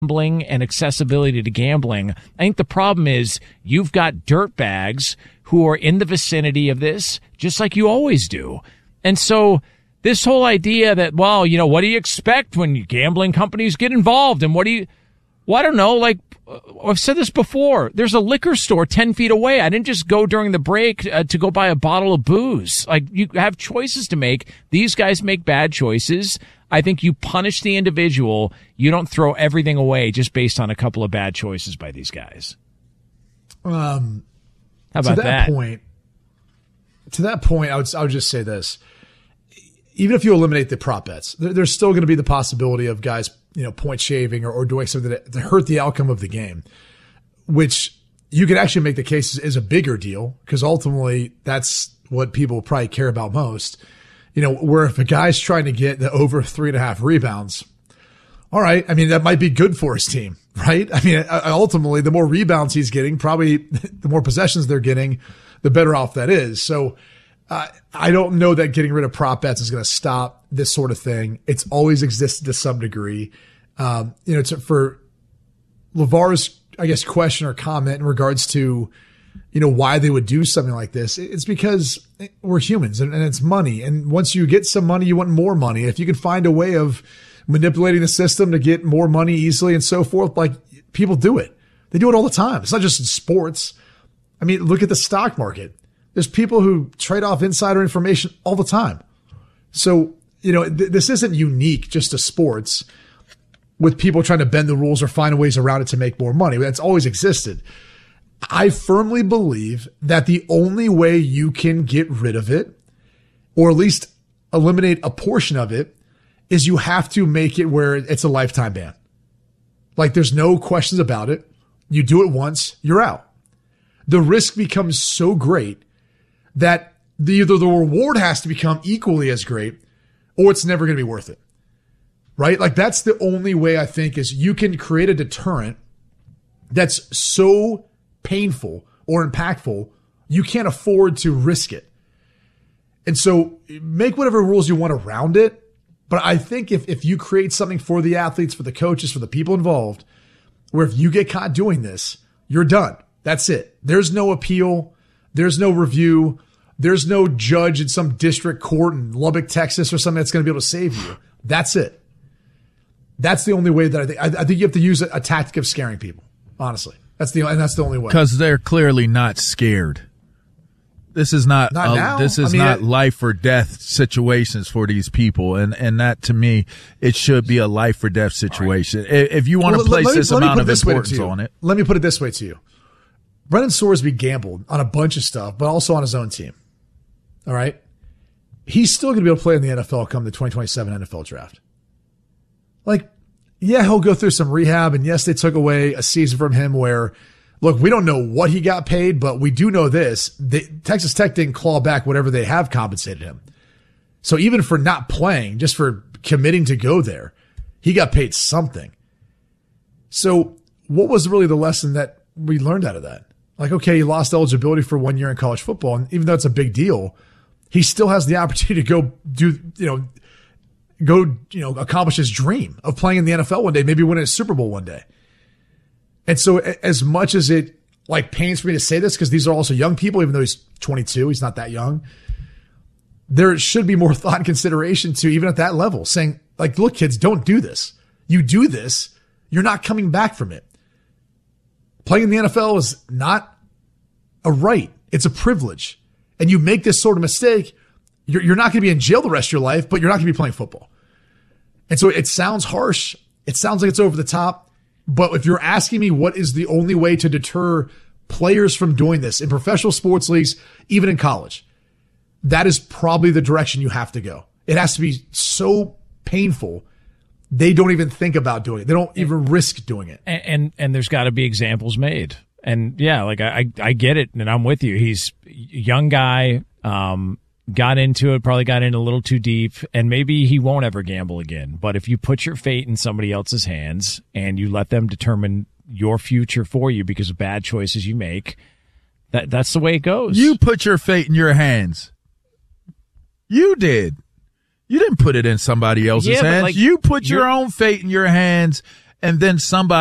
gambling and accessibility to gambling. I think the problem is you've got dirtbags who are in the vicinity of this, just like you always do. And so this whole idea that, well, what do you expect when gambling companies get involved? And I don't know, like, I've said this before. There's a liquor store 10 feet away. I didn't just go during the break to go buy a bottle of booze. Like, you have choices to make. These guys make bad choices. I think you punish the individual. You don't throw everything away just based on a couple of bad choices by these guys. How about that? To that point, I would just say this. Even if you eliminate the prop bets, there's still going to be the possibility of guys, point shaving or doing something to hurt the outcome of the game, which you could actually make the case is a bigger deal because ultimately that's what people probably care about most. Where if a guy's trying to get the over 3.5 rebounds, all right, I mean, that might be good for his team, right? I mean, ultimately, the more rebounds he's getting, probably the more possessions they're getting, the better off that is. So, I don't know that getting rid of prop bets is going to stop this sort of thing. It's always existed to some degree. For LeVar's, I guess, question or comment in regards to, why they would do something like this. It's because we're humans and it's money. And once you get some money, you want more money. If you can find a way of manipulating the system to get more money easily and so forth, like people do it. They do it all the time. It's not just in sports. I mean, look at the stock market. There's people who trade off insider information all the time. So, this isn't unique just to sports with people trying to bend the rules or find ways around it to make more money. That's always existed. I firmly believe that the only way you can get rid of it, or at least eliminate a portion of it, is you have to make it where it's a lifetime ban. Like there's no questions about it. You do it once, you're out. The risk becomes so great that either the reward has to become equally as great or it's never going to be worth it. Right? Like that's the only way I think is you can create a deterrent that's so painful or impactful, you can't afford to risk it. And so make whatever rules you want around it. But I think if you create something for the athletes, for the coaches, for the people involved, where if you get caught doing this, you're done. That's it. There's no appeal. There's no review. There's no judge in some district court in Lubbock, Texas or something that's going to be able to save you. That's it. That's the only way that I think you have to use a tactic of scaring people. Honestly, that's the only way. Because they're clearly not scared. This is not life or death situations for these people. And that to me, it should be a life or death situation. Right. If you want to place this amount of importance on it. Let me put it this way to you. Brendan Sorsby gambled on a bunch of stuff, but also on his own team. All right. He's still going to be able to play in the NFL come the 2027 NFL draft. Like, yeah, he'll go through some rehab. And yes, they took away a season from him where, look, we don't know what he got paid, but we do know this. Texas Tech didn't claw back whatever they have compensated him. So even for not playing, just for committing to go there, he got paid something. So what was really the lesson that we learned out of that? Like, okay, he lost eligibility for 1 year in college football. And even though it's a big deal, he still has the opportunity to go accomplish his dream of playing in the NFL one day, maybe winning a Super Bowl one day. And so as much as it pains for me to say this, because these are also young people, even though he's 22, he's not that young. There should be more thought and consideration to even at that level saying look, kids, don't do this. You do this, you're not coming back from it. Playing in the NFL is not a right. It's a privilege. And you make this sort of mistake, you're not going to be in jail the rest of your life, but you're not going to be playing football. And so it sounds harsh. It sounds like it's over the top. But if you're asking me what is the only way to deter players from doing this in professional sports leagues, even in college, that is probably the direction you have to go. It has to be so painful they don't even think about doing it. They don't even risk doing it. And there's got to be examples made. And yeah, I get it, and I'm with you. He's a young guy, got into it, probably got in a little too deep, and maybe he won't ever gamble again. But if you put your fate in somebody else's hands and you let them determine your future for you because of bad choices you make, that's the way it goes. You put your fate in your hands. You did. You didn't put it in somebody else's hands. You put your own fate in your hands, and then somebody